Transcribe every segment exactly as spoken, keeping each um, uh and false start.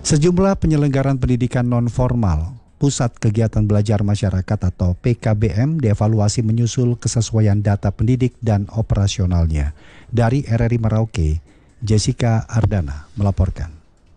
Sejumlah penyelenggaraan pendidikan non-formal, Pusat Kegiatan Belajar Masyarakat atau P K B M dievaluasi menyusul kesesuaian data pendidik dan operasionalnya. Dari R R I Merauke, Jessica Ardana melaporkan.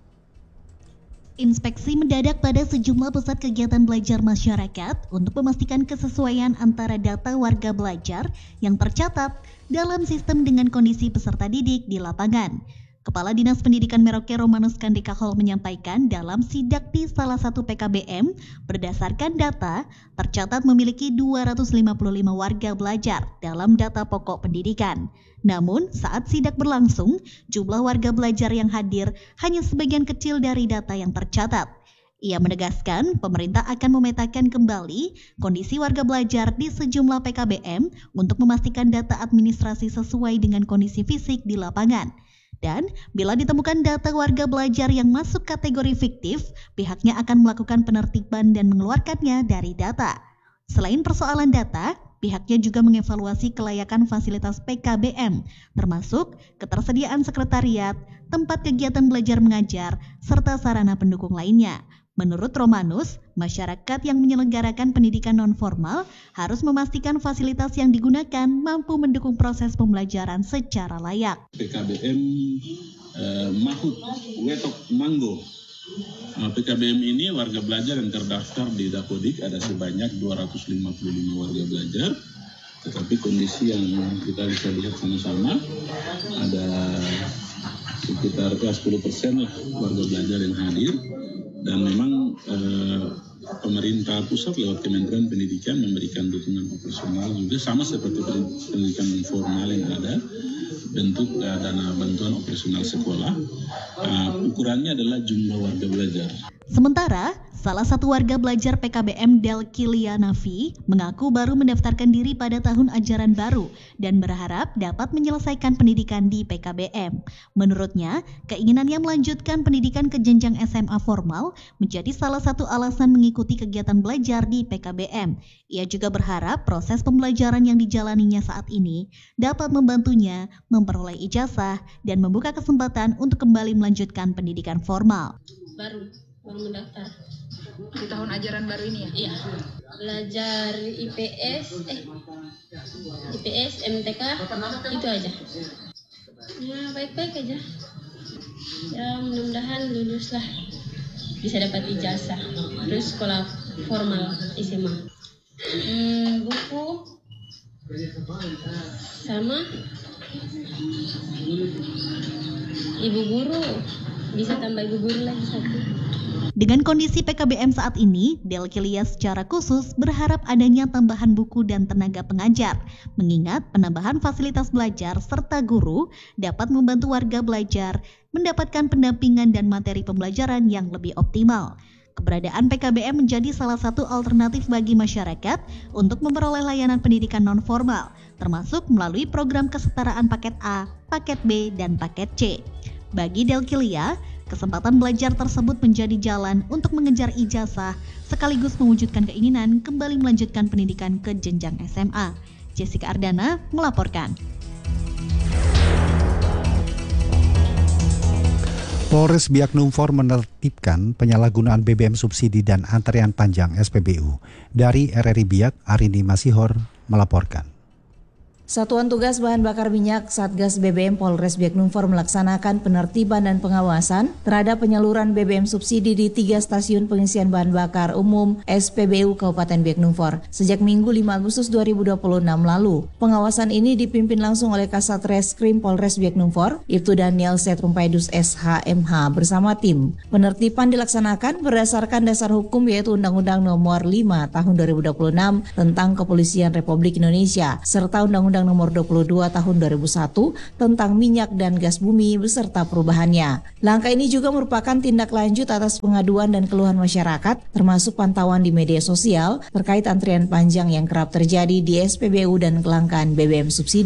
Inspeksi mendadak pada sejumlah pusat kegiatan belajar masyarakat untuk memastikan kesesuaian antara data warga belajar yang tercatat dalam sistem dengan kondisi peserta didik di lapangan. Kepala Dinas Pendidikan Merauke Romanus Kandika Hall menyampaikan dalam sidak di salah satu P K B M, berdasarkan data, tercatat memiliki dua ratus lima puluh lima warga belajar dalam data pokok pendidikan. Namun, saat sidak berlangsung, jumlah warga belajar yang hadir hanya sebagian kecil dari data yang tercatat. Ia menegaskan pemerintah akan memetakan kembali kondisi warga belajar di sejumlah P K B M untuk memastikan data administrasi sesuai dengan kondisi fisik di lapangan. Dan bila ditemukan data warga belajar yang masuk kategori fiktif, pihaknya akan melakukan penertiban dan mengeluarkannya dari data. Selain persoalan data, pihaknya juga mengevaluasi kelayakan fasilitas P K B M, termasuk ketersediaan sekretariat, tempat kegiatan belajar mengajar, serta sarana pendukung lainnya. Menurut Romanus, masyarakat yang menyelenggarakan pendidikan non-formal harus memastikan fasilitas yang digunakan mampu mendukung proses pembelajaran secara layak. P K B M eh, Mahut Wetok Manggo. P K B M ini warga belajar yang terdaftar di Dapodik ada sebanyak dua ratus lima puluh lima warga belajar. Tetapi kondisi yang kita bisa lihat sama-sama ada sekitar ya, sepuluh persen lah warga belajar yang hadir. Dan memang eh, pemerintah pusat lewat Kementerian Pendidikan memberikan dukungan operasional juga sama seperti pendidikan formal yang ada, bentuk uh, dana bantuan operasional sekolah. Uh, ukurannya adalah jumlah warga belajar. Sementara, salah satu warga belajar P K B M Delkilia Nafi mengaku baru mendaftarkan diri pada tahun ajaran baru dan berharap dapat menyelesaikan pendidikan di P K B M. Menurutnya, keinginannya melanjutkan pendidikan ke jenjang S M A formal menjadi salah satu alasan mengikuti kegiatan belajar di P K B M. Ia juga berharap proses pembelajaran yang dijalaninya saat ini dapat membantunya memperoleh ijazah dan membuka kesempatan untuk kembali melanjutkan pendidikan formal. Baru baru mendaftar di tahun ajaran baru ini ya? Iya, belajar I P S, eh I P S, M T K, itu aja. Ya baik-baik aja. Ya mudah-mudahan lulus lah, bisa dapat ijazah. Terus sekolah formal S M A. Hmm, buku sama ibu guru, bisa tambah ibu guru lagi satu. Dengan kondisi P K B M saat ini, Delkilia secara khusus berharap adanya tambahan buku dan tenaga pengajar, mengingat penambahan fasilitas belajar serta guru dapat membantu warga belajar mendapatkan pendampingan dan materi pembelajaran yang lebih optimal. Keberadaan P K B M menjadi salah satu alternatif bagi masyarakat untuk memperoleh layanan pendidikan non-formal, termasuk melalui program kesetaraan paket A, paket B, dan paket C. Bagi Delkilia, kesempatan belajar tersebut menjadi jalan untuk mengejar ijazah sekaligus mewujudkan keinginan kembali melanjutkan pendidikan ke jenjang S M A. Jessica Ardana melaporkan. Polres Biak Numfor menertibkan penyalahgunaan B B M subsidi dan antrean panjang S P B U. Dari R R I Biak, Arini Masihor melaporkan. Satuan Tugas Bahan Bakar Minyak Satgas B B M Polres Biak Numfor melaksanakan penertiban dan pengawasan terhadap penyaluran B B M subsidi di tiga stasiun pengisian bahan bakar umum S P B U Kabupaten Biak Numfor sejak Minggu lima Agustus dua ribu dua puluh enam lalu. Pengawasan ini dipimpin langsung oleh Kasat Reskrim Polres Biak Numfor, Ibtu Daniel Setrumpaidus S H M H bersama tim. Penertiban dilaksanakan berdasarkan dasar hukum yaitu Undang-Undang Nomor lima Tahun dua ribu dua puluh enam tentang Kepolisian Republik Indonesia serta Undang-Undang Nomor dua puluh dua Tahun dua ribu satu tentang minyak dan gas bumi beserta perubahannya. Langkah ini juga merupakan tindak lanjut atas pengaduan dan keluhan masyarakat termasuk pantauan di media sosial terkait antrian panjang yang kerap terjadi di S P B U dan kelangkaan B B M subsidi.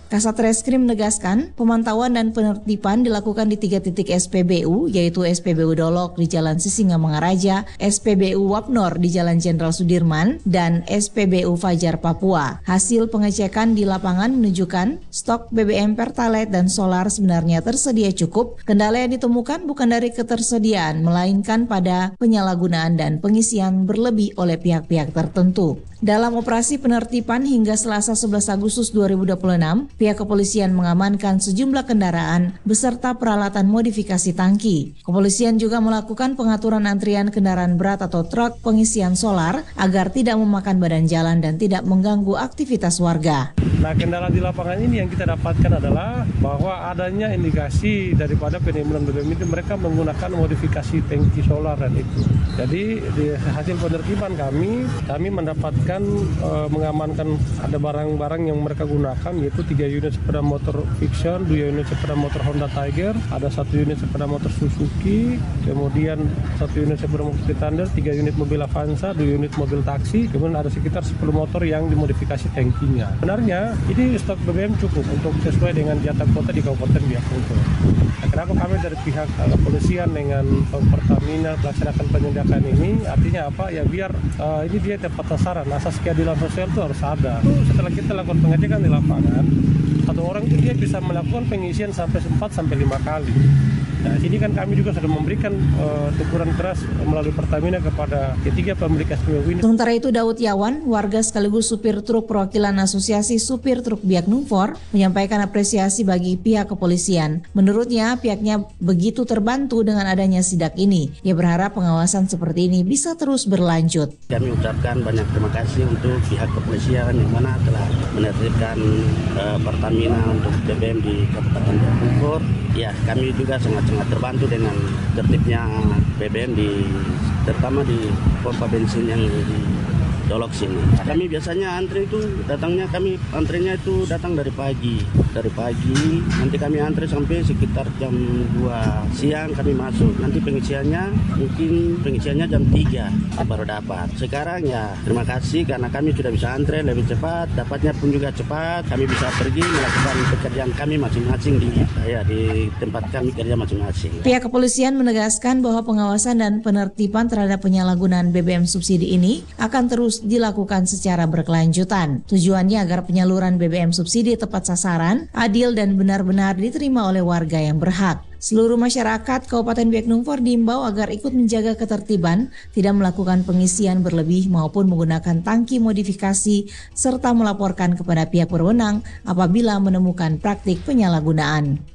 Kasat Reskrim menegaskan pemantauan dan penertiban dilakukan di tiga titik S P B U, yaitu S P B U Dolok di Jalan Sisingamangaraja, S P B U Wapnor di Jalan Jenderal Sudirman, dan S P B U Fajar Papua. Hasil pengecekan di lapangan menunjukkan stok B B M Pertalite dan solar sebenarnya tersedia cukup. Kendala yang ditemukan bukan dari ketersediaan, melainkan pada penyalahgunaan dan pengisian berlebih oleh pihak-pihak tertentu. Dalam operasi penertiban hingga Selasa sebelas Agustus dua ribu dua puluh enam, pihak kepolisian mengamankan sejumlah kendaraan beserta peralatan modifikasi tangki. Kepolisian juga melakukan pengaturan antrian kendaraan berat atau truk pengisian solar agar tidak memakan badan jalan dan tidak mengganggu aktivitas warga. Nah, kendala di lapangan ini yang kita dapatkan adalah bahwa adanya indikasi daripada penimbunan B B M itu mereka menggunakan modifikasi tangki solar dan itu. Jadi di hasil penertiban kami, kami mendapatkan e, mengamankan ada barang-barang yang mereka gunakan, yaitu tiga unit sepeda motor Fiction, dua unit sepeda motor Honda Tiger, ada satu unit sepeda motor Suzuki, kemudian satu unit sepeda motor Thunder, tiga unit mobil Avanza, dua unit mobil taksi, kemudian ada sekitar sepuluh motor yang dimodifikasi tangkinya. Benarnya ini stok B B M cukup untuk sesuai dengan jatah kuota di Kabupaten Biak Numfor. Nah, kenapa kami dari pihak uh, kepolisian dengan Pertamina melaksanakan penindakan ini? Artinya apa? Ya biar uh, ini dia tepat sasaran. Asas keadilan sosial itu harus ada. Setelah kita lakukan pengecekan di lapangan, satu orang itu dia bisa melakukan pengisian sampai empat sampai lima kali. Nah, sini kan kami juga sudah memberikan uh, teguran keras melalui Pertamina kepada ketiga pemilik S P B U ini. Sementara itu, Daud Yawan, warga sekaligus supir truk perwakilan Asosiasi Supir Truk Biak Numfor, menyampaikan apresiasi bagi pihak kepolisian. Menurutnya, pihaknya begitu terbantu dengan adanya sidak ini. Ia berharap pengawasan seperti ini bisa terus berlanjut. Kami ucapkan banyak terima kasih untuk pihak kepolisian yang mana telah menertibkan uh, Pertamina untuk B B M di Kabupaten Biak Numfor. Ya, kami juga sangat sangat terbantu dengan tertibnya B B M di terutama di pompa bensin yang di Dolok sini. Kami biasanya antri itu datangnya kami antrinya itu datang dari pagi. Dari pagi nanti kami antri sampai sekitar jam dua siang kami masuk. Nanti pengisiannya mungkin pengisiannya jam tiga baru dapat. Sekarang ya terima kasih karena kami sudah bisa antri lebih cepat, dapatnya pun juga cepat. Kami bisa pergi melakukan pekerjaan kami masing-masing di ya di tempat kami kerja masing-masing. Pihak kepolisian menegaskan bahwa pengawasan dan penertiban terhadap penyalahgunaan B B M subsidi ini akan terus dilakukan secara berkelanjutan. Tujuannya agar penyaluran B B M subsidi tepat sasaran, adil dan benar-benar diterima oleh warga yang berhak. Seluruh masyarakat Kabupaten Biak Numfor diimbau agar ikut menjaga ketertiban, tidak melakukan pengisian berlebih maupun menggunakan tangki modifikasi, serta melaporkan kepada pihak berwenang apabila menemukan praktik penyalahgunaan.